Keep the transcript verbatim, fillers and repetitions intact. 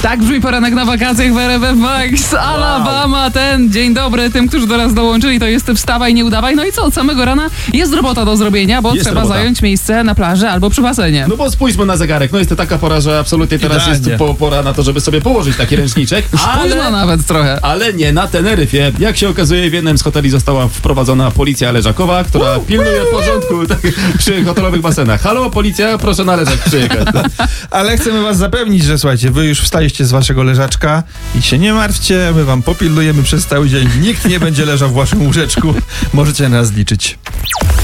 Tak brzmi poranek na wakacjach w R F F Max. Alabama, ten dzień dobry tym, którzy do nas dołączyli, to jest wstawaj, nie udawaj. No i co, od samego rana jest robota do zrobienia, bo Jest trzeba robota. zająć miejsce na plaży albo przy basenie. No bo spójrzmy na zegarek, no jest to taka pora, że absolutnie teraz Idealnie. jest po, pora na to, żeby sobie położyć taki ręczniczek, Późno ale, nawet trochę. ale nie na Teneryfie. Jak się okazuje, w jednym z hoteli została wprowadzona policja leżakowa, która pilnuje porządku tak, przy hotelowych basenach. Halo, policja, proszę na leżak przyjechać. Ale chcemy was zapewnić, że słuchajcie, wy już wstaliście z waszego leżaczka i się nie martwcie, my wam popilnujemy przez cały dzień. Nikt nie będzie leżał w waszym łóżeczku. Możecie na nas liczyć.